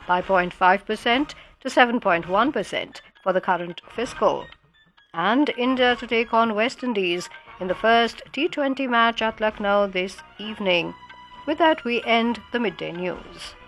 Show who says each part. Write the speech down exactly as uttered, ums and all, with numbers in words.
Speaker 1: by zero point five percent to seven point one percent for the current fiscal. And India to take on West Indies in the first T twenty match at Lucknow this evening. With that, we end the midday news.